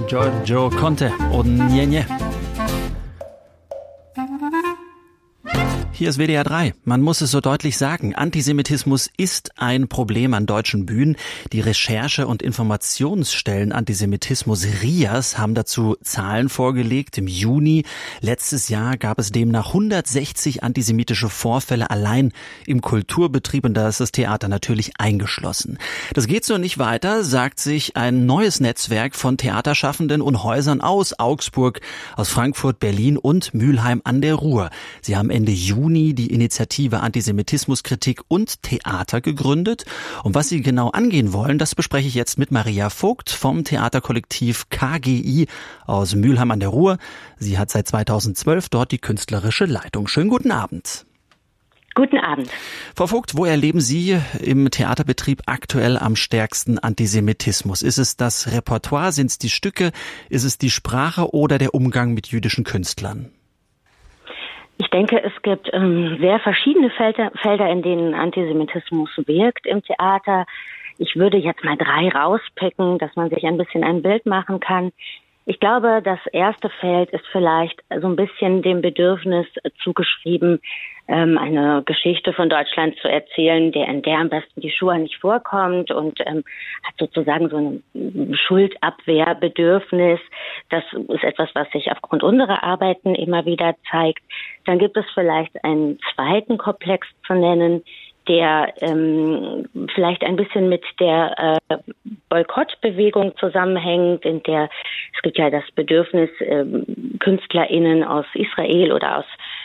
Giorgio Conte und Nye Nye. Hier ist WDR 3. Man muss es so deutlich sagen. Antisemitismus ist ein Problem an deutschen Bühnen. Die Recherche- und Informationsstellen Antisemitismus RIAS haben dazu Zahlen vorgelegt. Im Juni letztes Jahr gab es demnach 160 antisemitische Vorfälle allein im Kulturbetrieb, und da ist das Theater natürlich eingeschlossen. Das geht so nicht weiter, sagt sich ein neues Netzwerk von Theaterschaffenden und Häusern aus Augsburg, aus Frankfurt, Berlin und Mülheim an der Ruhr. Sie haben Ende Juni die Initiative Antisemitismuskritik und Theater gegründet. Und was sie genau angehen wollen, das bespreche ich jetzt mit Maria Vogt vom Theaterkollektiv KGI aus Mülheim an der Ruhr. Sie hat seit 2012 dort die künstlerische Leitung. Schönen guten Abend. Guten Abend. Frau Vogt, wo erleben Sie im Theaterbetrieb aktuell am stärksten Antisemitismus? Ist es das Repertoire, sind es die Stücke, ist es die Sprache oder der Umgang mit jüdischen Künstlern? Ich denke, es gibt sehr verschiedene Felder, in denen Antisemitismus wirkt im Theater. Ich würde jetzt mal 3 rauspicken, dass man sich ein bisschen ein Bild machen kann. Ich glaube, das erste Feld ist vielleicht so ein bisschen dem Bedürfnis zugeschrieben, eine Geschichte von Deutschland zu erzählen, in der am besten die Shoah nicht vorkommt, und hat sozusagen so ein Schuldabwehrbedürfnis. Das ist etwas, was sich aufgrund unserer Arbeiten immer wieder zeigt. Dann gibt es vielleicht einen zweiten Komplex zu nennen, der vielleicht ein bisschen mit der Boykottbewegung zusammenhängt, in der es gibt ja das Bedürfnis, KünstlerInnen aus Israel oder aus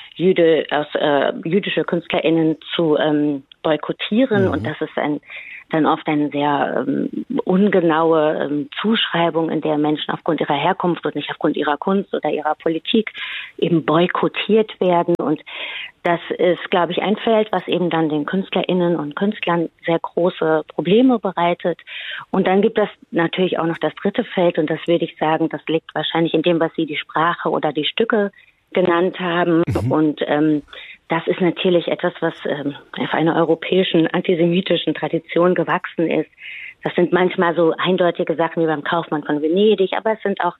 jüdische KünstlerInnen zu boykottieren. Und das ist dann oft eine sehr ungenaue Zuschreibung, in der Menschen aufgrund ihrer Herkunft und nicht aufgrund ihrer Kunst oder ihrer Politik eben boykottiert werden. Und das ist, glaube ich, ein Feld, was eben dann den KünstlerInnen und Künstlern sehr große Probleme bereitet. Und dann gibt es natürlich auch noch das dritte Feld, und das würde ich sagen, das liegt wahrscheinlich in dem, was Sie die Sprache oder die Stücke genannt haben. Und das ist natürlich etwas, was auf einer europäischen antisemitischen Tradition gewachsen ist. Das sind manchmal so eindeutige Sachen wie beim Kaufmann von Venedig, aber es sind auch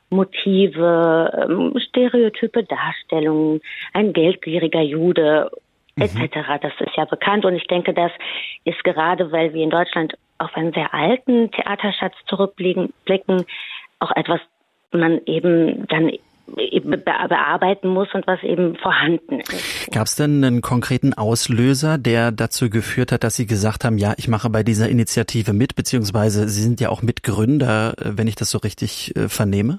Motive, stereotype Darstellungen, ein geldgieriger Jude etc. Das ist ja bekannt, und ich denke, das ist gerade, weil wir in Deutschland auf einen sehr alten Theaterschatz zurückblicken, auch etwas, man eben dann bearbeiten muss und was eben vorhanden ist. Gab es denn einen konkreten Auslöser, der dazu geführt hat, dass Sie gesagt haben, ja, ich mache bei dieser Initiative mit, beziehungsweise Sie sind ja auch Mitgründer, wenn ich das so richtig vernehme?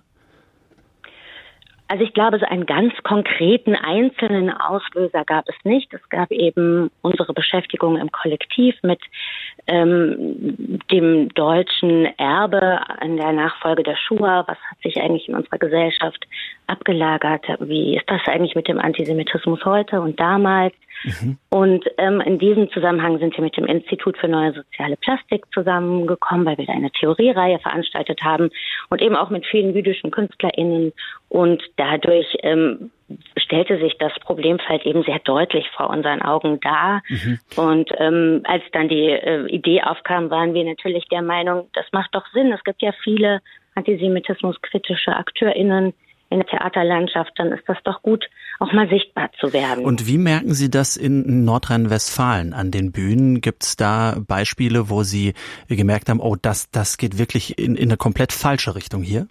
Also ich glaube, so einen ganz konkreten einzelnen Auslöser gab es nicht. Es gab eben unsere Beschäftigung im Kollektiv mit dem deutschen Erbe in der Nachfolge der Shoah. Was hat sich eigentlich in unserer Gesellschaft abgelagert? Wie ist das eigentlich mit dem Antisemitismus heute und damals? Und in diesem Zusammenhang sind wir mit dem Institut für Neue Soziale Plastik zusammengekommen, weil wir da eine Theoriereihe veranstaltet haben und eben auch mit vielen jüdischen KünstlerInnen. Und dadurch stellte sich das Problemfeld eben sehr deutlich vor unseren Augen dar. Und als dann die Idee aufkam, waren wir natürlich der Meinung, das macht doch Sinn. Es gibt ja viele antisemitismuskritische AkteurInnen in der Theaterlandschaft, dann ist das doch gut, auch mal sichtbar zu werden. Und wie merken Sie das in Nordrhein-Westfalen an den Bühnen? Gibt es da Beispiele, wo Sie gemerkt haben, oh, das geht wirklich in eine komplett falsche Richtung hier?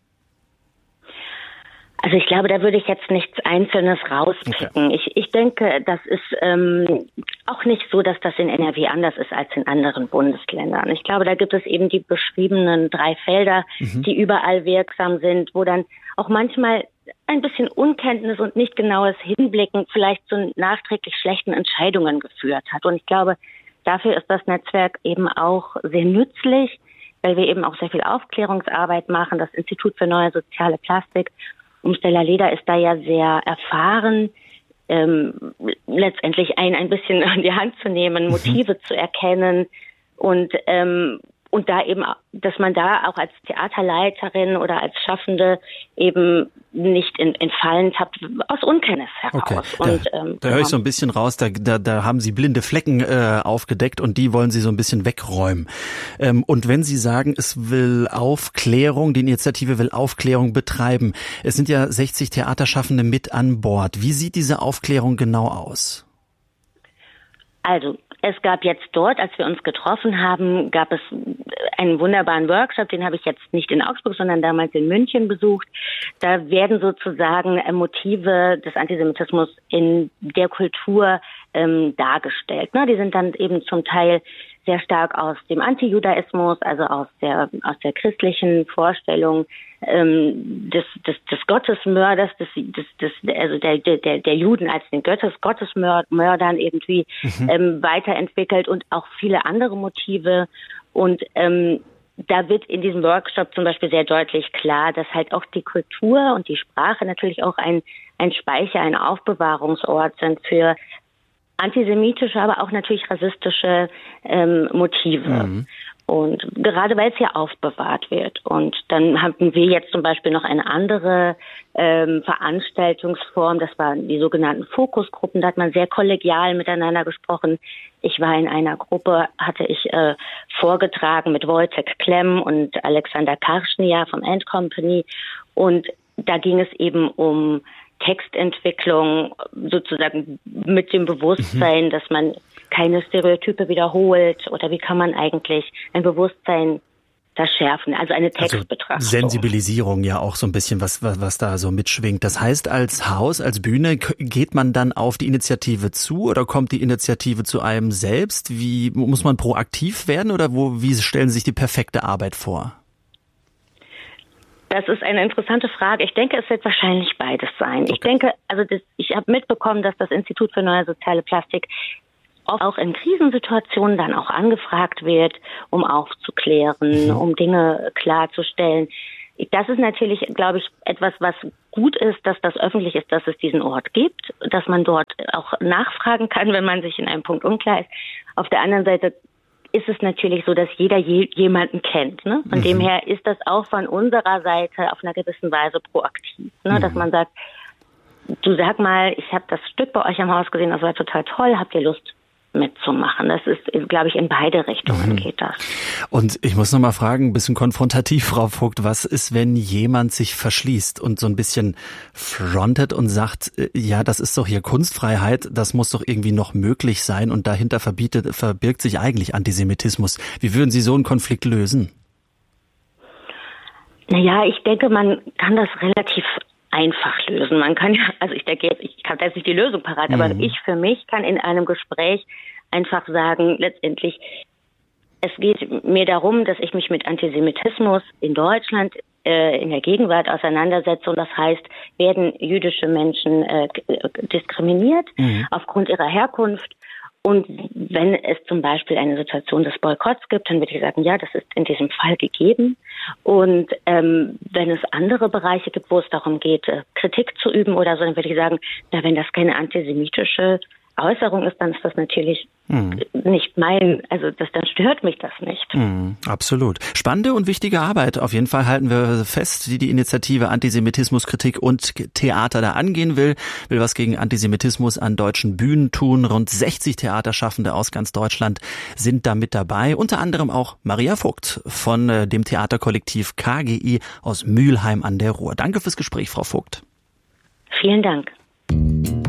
Also ich glaube, da würde ich jetzt nichts Einzelnes rauspicken. Okay. Ich denke, das ist auch nicht so, dass das in NRW anders ist als in anderen Bundesländern. Ich glaube, da gibt es eben die beschriebenen 3 Felder, die überall wirksam sind, wo dann auch manchmal ein bisschen Unkenntnis und nicht genaues Hinblicken vielleicht zu nachträglich schlechten Entscheidungen geführt hat. Und ich glaube, dafür ist das Netzwerk eben auch sehr nützlich, weil wir eben auch sehr viel Aufklärungsarbeit machen. Das Institut für Neue Soziale Plastik Stella Leder ist da ja sehr erfahren, letztendlich ein bisschen an die Hand zu nehmen, Motive zu erkennen und Und da eben, dass man da auch als Theaterleiterin oder als Schaffende eben nicht in Fallen tappt, aus Unkenntnis heraus. Okay. Und, da höre ich so ein bisschen raus, da haben Sie blinde Flecken aufgedeckt und die wollen Sie so ein bisschen wegräumen. Und wenn Sie sagen, es will Aufklärung, die Initiative will Aufklärung betreiben, es sind ja 60 Theaterschaffende mit an Bord. Wie sieht diese Aufklärung genau aus? Also, es gab jetzt dort, als wir uns getroffen haben, gab es einen wunderbaren Workshop, den habe ich jetzt nicht in Augsburg, sondern damals in München besucht. Da werden sozusagen Motive des Antisemitismus in der Kultur dargestellt. Die sind dann eben zum Teil sehr stark aus dem Antijudaismus, also aus der christlichen Vorstellung des Gottesmörders, also der Juden als den Gottesmördern irgendwie weiterentwickelt und auch viele andere Motive. Und da wird in diesem Workshop zum Beispiel sehr deutlich klar, dass halt auch die Kultur und die Sprache natürlich auch ein Speicher, ein Aufbewahrungsort sind für antisemitische, aber auch natürlich rassistische Motive. Mhm. Und gerade weil es ja aufbewahrt wird. Und dann hatten wir jetzt zum Beispiel noch eine andere Veranstaltungsform, das waren die sogenannten Fokusgruppen, da hat man sehr kollegial miteinander gesprochen. Ich war in einer Gruppe, hatte ich vorgetragen mit Wojtek Klemm und Alexander Karschnia vom End Company. Und da ging es eben um Textentwicklung, sozusagen mit dem Bewusstsein, dass man keine Stereotype wiederholt, oder wie kann man eigentlich ein Bewusstsein verschärfen, also eine Textbetrachtung. Also Sensibilisierung ja auch so ein bisschen, was da so mitschwingt. Das heißt, als Haus, als Bühne geht man dann auf die Initiative zu oder kommt die Initiative zu einem selbst? Wie muss man proaktiv werden oder wie stellen Sie sich die perfekte Arbeit vor? Das ist eine interessante Frage. Ich denke, es wird wahrscheinlich beides sein. Okay. Ich denke, ich habe mitbekommen, dass das Institut für Neue Soziale Plastik auch in Krisensituationen dann auch angefragt wird, um aufzuklären, um Dinge klarzustellen. Das ist natürlich, glaube ich, etwas, was gut ist, dass das öffentlich ist, dass es diesen Ort gibt, dass man dort auch nachfragen kann, wenn man sich in einem Punkt unklar ist. Auf der anderen Seite ist es natürlich so, dass jeder jemanden kennt. Ne? Von dem her ist das auch von unserer Seite auf einer gewissen Weise proaktiv. Ne? Dass man sagt, du sag mal, ich habe das Stück bei euch am Haus gesehen, das war total toll, habt ihr Lust mitzumachen? Das ist, glaube ich, in beide Richtungen geht das. Und ich muss noch mal fragen, ein bisschen konfrontativ, Frau Vogt, was ist, wenn jemand sich verschließt und so ein bisschen frontet und sagt, ja, das ist doch hier Kunstfreiheit, das muss doch irgendwie noch möglich sein und dahinter verbirgt sich eigentlich Antisemitismus. Wie würden Sie so einen Konflikt lösen? Naja, ich denke, man kann das relativ einfach lösen. Man kann ja, also ich denke jetzt, ich habe jetzt nicht die Lösung parat, aber ich für mich kann in einem Gespräch einfach sagen, letztendlich, es geht mir darum, dass ich mich mit Antisemitismus in Deutschland in der Gegenwart auseinandersetze, und das heißt, werden jüdische Menschen diskriminiert aufgrund ihrer Herkunft. Und wenn es zum Beispiel eine Situation des Boykotts gibt, dann würde ich sagen, ja, das ist in diesem Fall gegeben. Und wenn es andere Bereiche gibt, wo es darum geht, Kritik zu üben oder so, dann würde ich sagen, na, wenn das keine antisemitische Äußerung ist, dann ist das natürlich nicht dann stört mich das nicht. Absolut. Spannende und wichtige Arbeit. Auf jeden Fall halten wir fest, die Initiative Antisemitismuskritik und Theater da angehen will was gegen Antisemitismus an deutschen Bühnen tun. Rund 60 Theaterschaffende aus ganz Deutschland sind da mit dabei. Unter anderem auch Maria Vogt von dem Theaterkollektiv KGI aus Mülheim an der Ruhr. Danke fürs Gespräch, Frau Vogt. Vielen Dank.